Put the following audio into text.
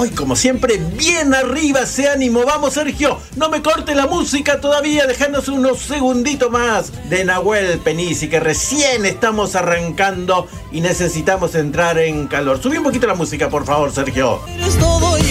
Hoy, como siempre, bien arriba ese ánimo. Vamos, Sergio, no me corte la música todavía. Dejanos unos segunditos más de Nahuel Penisi, que recién estamos arrancando y necesitamos entrar en calor. Subí un poquito la música, por favor, Sergio. Eres todo y